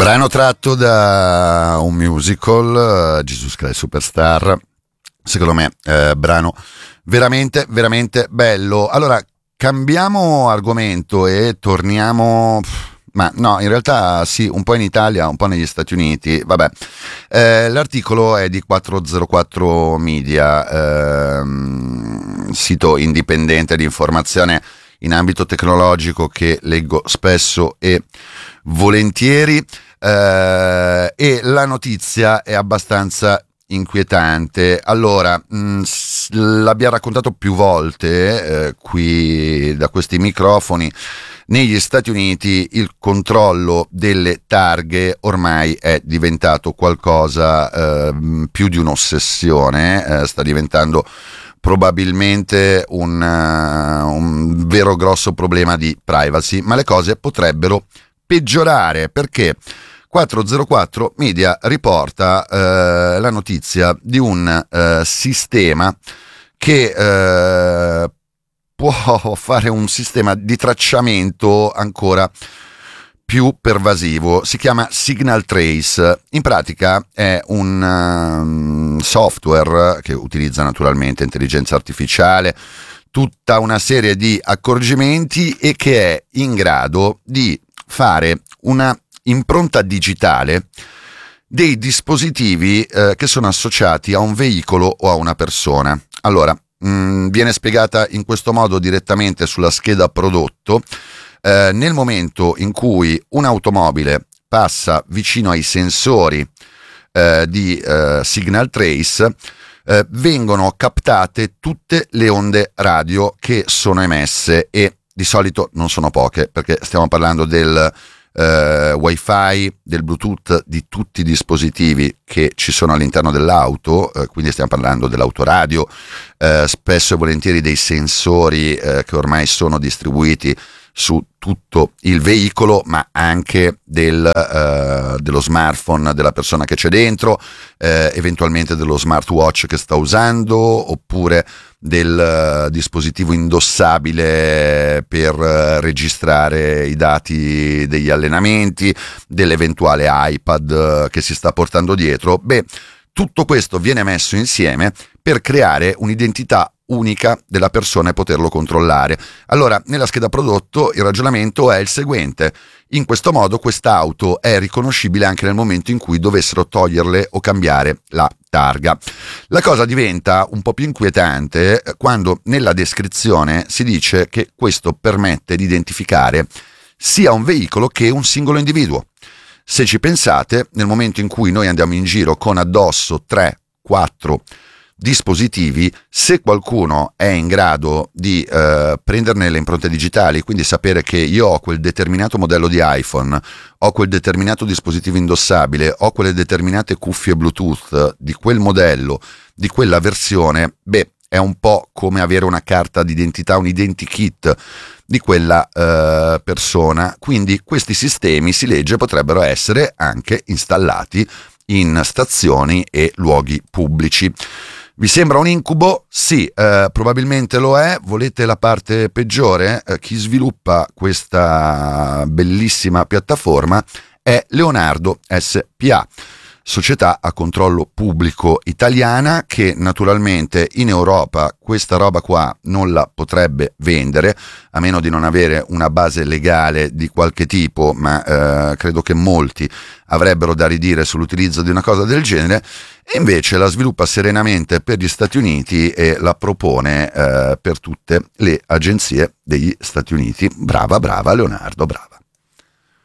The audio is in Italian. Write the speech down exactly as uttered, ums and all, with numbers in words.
Brano tratto da un musical, uh, Jesus Christ Superstar, secondo me eh, brano veramente veramente bello. Allora cambiamo argomento e torniamo, ma no, in realtà sì, un po' in Italia, un po' negli Stati Uniti. Vabbè, eh, l'articolo è di quattrocentoquattro Media, ehm, sito indipendente di informazione in ambito tecnologico che leggo spesso e volentieri. Uh, e la notizia è abbastanza inquietante. Allora, mh, l'abbiamo raccontato più volte eh, qui da questi microfoni. Negli Stati Uniti il controllo delle targhe ormai è diventato qualcosa eh, più di un'ossessione, eh, sta diventando probabilmente un, uh, un vero grosso problema di privacy, ma le cose potrebbero peggiorare perché quattrocentoquattro Media riporta eh, la notizia di un eh, sistema che eh, può fare un sistema di tracciamento ancora più pervasivo. Si chiama Signal Trace. In pratica è un um, software che utilizza naturalmente intelligenza artificiale, tutta una serie di accorgimenti e che è in grado di fare una impronta digitale dei dispositivi eh, che sono associati a un veicolo o a una persona. Allora, mh, viene spiegata in questo modo direttamente sulla scheda prodotto. Eh, nel momento in cui un'automobile passa vicino ai sensori eh, di eh, Signal Trace, eh, vengono captate tutte le onde radio che sono emesse, e di solito non sono poche, perché stiamo parlando del Uh, wifi, del bluetooth, di tutti i dispositivi che ci sono all'interno dell'auto, uh, quindi stiamo parlando dell'autoradio, uh, spesso e volentieri dei sensori uh, che ormai sono distribuiti su tutto il veicolo, ma anche del, uh, dello smartphone della persona che c'è dentro, uh, eventualmente dello smartwatch che sta usando, oppure del uh, dispositivo indossabile per uh, registrare i dati degli allenamenti, dell'eventuale iPad uh, che si sta portando dietro. Beh, tutto questo viene messo insieme per creare un'identità unica della persona e poterlo controllare. Allora, nella scheda prodotto il ragionamento è il seguente: in questo modo quest'auto è riconoscibile anche nel momento in cui dovessero toglierle o cambiare la targa. La cosa diventa un po' più inquietante quando nella descrizione si dice che questo permette di identificare sia un veicolo che un singolo individuo. Se ci pensate, nel momento in cui noi andiamo in giro con addosso tre quattro dispositivi, se qualcuno è in grado di eh, prenderne le impronte digitali, quindi sapere che io ho quel determinato modello di iPhone, ho quel determinato dispositivo indossabile, ho quelle determinate cuffie Bluetooth di quel modello, di quella versione, beh, è un po' come avere una carta d'identità, un identikit di quella eh, persona. Quindi questi sistemi, si legge, potrebbero essere anche installati in stazioni e luoghi pubblici. Vi sembra un incubo? Sì, eh, probabilmente lo è. Volete la parte peggiore? Eh, chi sviluppa questa bellissima piattaforma è Leonardo S P A, società a controllo pubblico italiana, che naturalmente in Europa questa roba qua non la potrebbe vendere, a meno di non avere una base legale di qualche tipo, ma eh, credo che molti avrebbero da ridire sull'utilizzo di una cosa del genere, e invece la sviluppa serenamente per gli Stati Uniti e la propone eh, per tutte le agenzie degli Stati Uniti. Brava, brava Leonardo, brava.